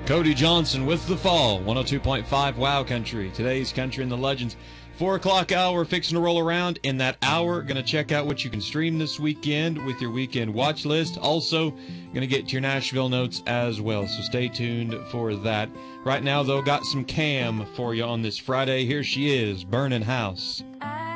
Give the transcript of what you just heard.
Cody Johnson with The Fall, 102.5 Wow Country. Today's Country and the Legends. 4 o'clock hour, fixing to roll around. In that hour, going to check out what you can stream this weekend with your weekend watch list. Also, going to get to your Nashville notes as well, so stay tuned for that. Right now, though, got some Cam for you on this Friday. Here she is, Burning House.